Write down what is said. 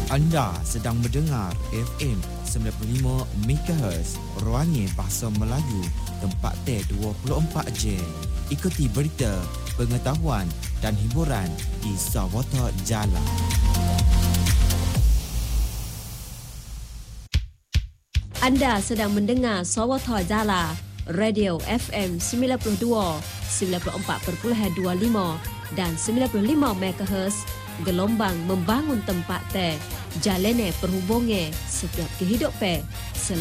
Anda sedang mendengar FM 95 MHz Ruangin Bahasa Melayu, tempat T24 Jen. Ikuti berita, pengetahuan dan hiburan di Sawata Jala. Anda sedang mendengar Sawata Jala, Radio FM 92, 94.25 dan 95 MHz, gelombang membangun tempat teh, jalane perhubungan setiap kehidupan.